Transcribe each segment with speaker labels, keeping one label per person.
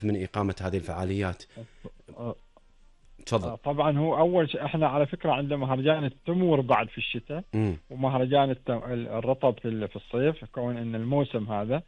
Speaker 1: من إقامة هذه الفعاليات؟ تفضل.
Speaker 2: طبعا هو اول شيء احنا على فكره عندنا مهرجان التمور بعد في الشتاء، ومهرجان الرطب في الصيف، كون ان الموسم هذا.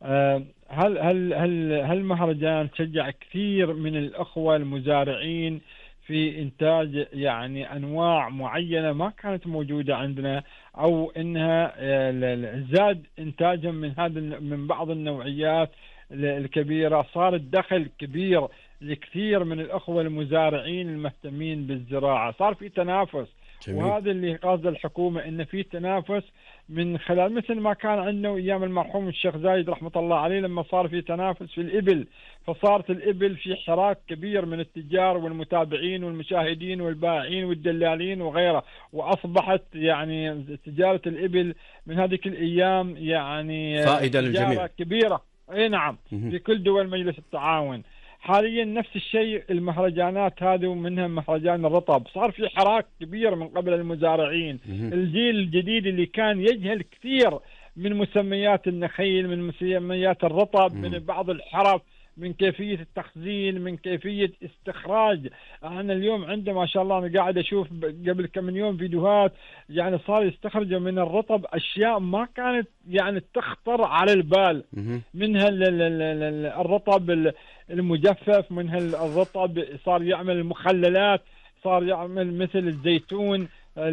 Speaker 2: هل مهرجان كثير من الاخوه المزارعين في انتاج يعني انواع معينه ما كانت موجوده عندنا، او انها زاد انتاجهم من بعض النوعيات الكبيره، صار الدخل كبير لكثير من الأخوة المزارعين المهتمين بالزراعة، صار في تنافس. جميل. وهذا اللي قصد الحكومة، إن في تنافس من خلال مثل ما كان عندنا أيام المرحوم الشيخ زايد رحمة الله عليه، لما صار في تنافس في الإبل، فصارت الإبل في حراك كبير من التجار والمتابعين والمشاهدين والبائعين والدلالين وغيره، وأصبحت يعني تجارة الإبل من هذه الأيام يعني
Speaker 1: فائدة للجميع
Speaker 2: كبيرة. أي نعم. في كل دول مجلس التعاون. حاليا نفس الشيء المهرجانات هذه، ومنها مهرجان الرطب، صار في حراك كبير من قبل المزارعين. الجيل الجديد اللي كان يجهل كثير من مسميات النخيل، من مسميات الرطب، من بعض الحرف، من كيفية التخزين، من كيفية استخراج. أنا اليوم عندما ما شاء الله أنا قاعد أشوف قبل كم يوم فيديوهات، يعني صار يستخرجوا من الرطب أشياء ما كانت يعني تخطر على البال، منها الرطب المجفف، منها الرطب صار يعمل المخللات، صار يعمل مثل الزيتون،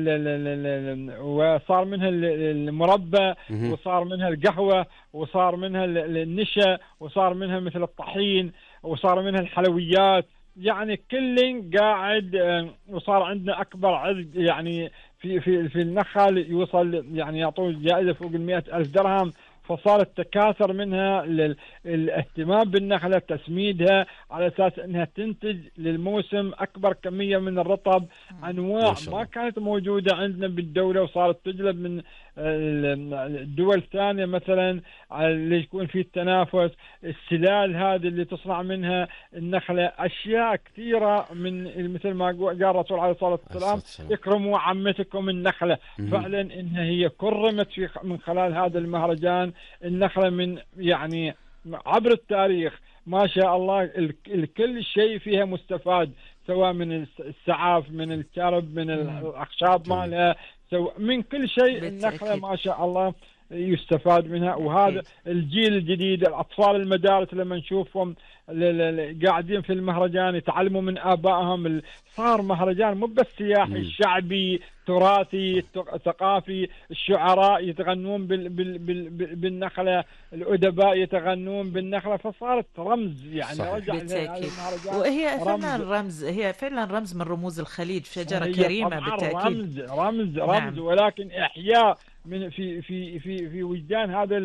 Speaker 2: وصار منها المربى، وصار منها القهوة، وصار منها النشا، وصار منها مثل الطحين، وصار منها الحلويات. يعني كل قاعد، وصار عندنا أكبر عدد يعني في النخل يوصل يعني يعطوه جائزة فوق 100,000 درهم. فصار التكاثر منها، الاهتمام بالنخلة، تسميدها على أساس أنها تنتج للموسم أكبر كمية من الرطب، أنواع ما كانت موجودة عندنا بالدولة، وصارت تجلب من الدول الثانية مثلا اللي يكون فيه التنافس. السلال هذه اللي تصنع منها النخلة، أشياء كثيرة من مثل ما قال الرسول عليه الصلاة والسلام: اكرموا عمتكم النخلة. فعلا إنها هي كرمت من خلال هذا المهرجان النخلة، من يعني عبر التاريخ ما شاء الله كل شيء فيها مستفاد، سواء من السعاف، من الكرب، من الأخشاب مالها، من كل شيء. النخلة ما شاء الله يستفاد منها. وهذا الجيل الجديد، الأطفال المدارس لما نشوفهم قاعدين في المهرجان يتعلموا من آبائهم. صار مهرجان مو بس سياحي، شعبي، تراثي، ثقافي. الشعراء يتغنون بالنخلة، الأدباء يتغنون بالنخلة، فصارت رمز يعني.
Speaker 1: صحيح.
Speaker 2: رجع المهرجان،
Speaker 3: وهي فعلا رمز، هي فعلا رمز من رموز الخليج، شجرة كريمة بالتأكيد.
Speaker 2: رمز.
Speaker 3: نعم.
Speaker 2: ولكن إحياء من في وجدان هذا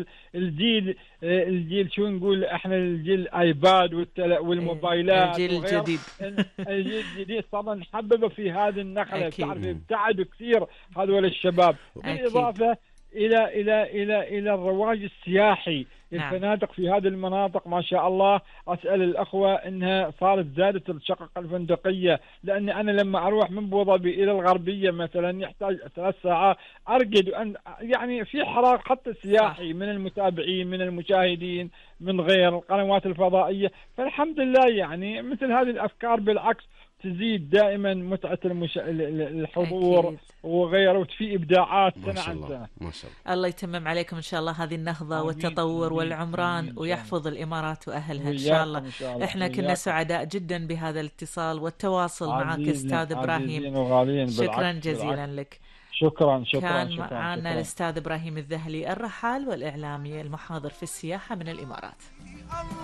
Speaker 2: الجيل شو نقول احنا، الجيل الايباد والموبايلات،
Speaker 3: الجيل الجديد.
Speaker 2: الجيل الجديد صار نحببه في هذه النخله. تعرف ابتعدوا كثير هذول الشباب، بالاضافه الى الرواج السياحي.
Speaker 3: نعم.
Speaker 2: الفنادق في هذه المناطق ما شاء الله، اسال الاخوه انها صارت زادت الشقق الفندقيه، لاني انا لما اروح من ابو ظبي الى الغربيه مثلا يحتاج 3 ساعات ارقد، يعني في حراك حتى سياحي من المتابعين، من المشاهدين، من غير القنوات الفضائيه. فالحمد لله يعني مثل هذه الافكار بالعكس تزيد دائما متعة الحضور. أكيد. وغيره، وفي إبداعات سنة عن سنة.
Speaker 1: ما شاء الله.
Speaker 3: الله يتمم عليكم إن شاء الله هذه النهضة والتطور والعمران، ويحفظ الإمارات وأهلها إن شاء الله. إحنا كنا سعداء جدا بهذا الاتصال والتواصل معك أستاذ إبراهيم. شكرا جزيلا لك.
Speaker 2: شكرا.
Speaker 3: كان معنا الأستاذ إبراهيم الذهلي، الرحال والإعلامي المحاضر في السياحة من الإمارات.